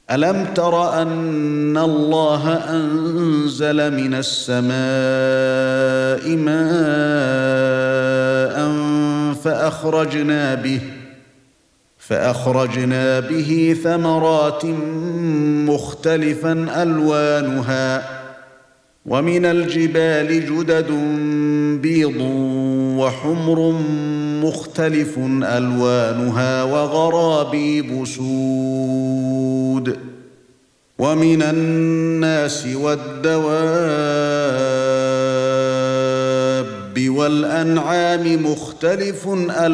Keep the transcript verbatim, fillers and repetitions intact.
ألم تر أن الله أنزل من السماء ماء فأخرجنا به فأخرجنا به ثمرات مختلفا ألوانها ومن الجبال جدد بيض وحمر مختلف ألوانها وغرابيب سود ومن الناس والدواب والأنعام مختلف ألوانها